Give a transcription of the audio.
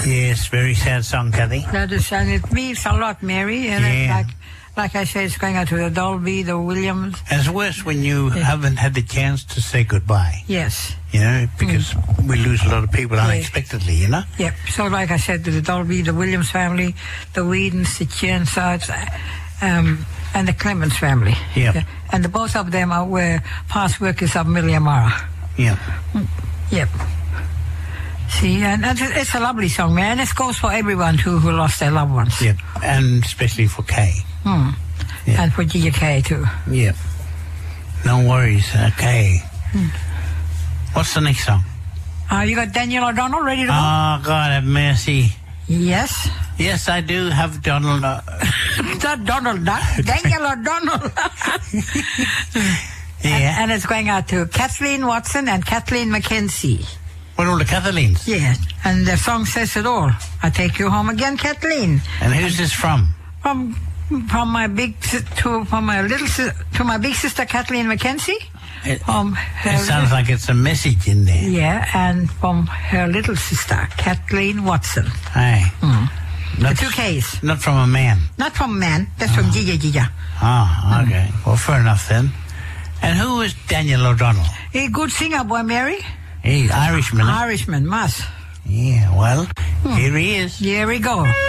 Yes, very sad song, Kathy. That is, and it means a lot, Mary. And Yeah. like I say, it's going out to the Dolby, the Williams. And it's worse when you haven't had the chance to say goodbye, Yes. you know, because we lose a lot of people unexpectedly, you know? Yep. So, like I said, to the Dolby, the Williams family, the Whedons, the Chensides, and the Clemens family. Yep. Yeah. And both of them were past workers of Millie Amara. Yeah. Yep. See, and it's a lovely song, man. It goes for everyone who lost their loved ones. Yeah, and especially for Kay. Yeah. And for Gia Kay, too. Yeah. No worries, Kay. What's the next song? You got Daniel O'Donnell ready to go? Oh, God have mercy. Yes. Yes, I do have Donald. Not Donald Duck. Daniel O'Donnell. Yeah. And it's going out to Kathleen Watson and Kathleen McKenzie. What, all the Kathleens? Yeah. And the song says it all. I take you home again, Kathleen. And who's this from? From my big to my big sister Kathleen McKenzie. It sounds like it's a message in there. Yeah, and from her little sister Kathleen Watson. Hey. The 2 Ks. Not from a man. Not from a man. That's from Gia. Oh, okay. Well, fair enough then. And who was Daniel O'Donnell? A good singer, boy, Mary. He's Irishman. Irishman, mas. Yeah, well, here he is. Here we go.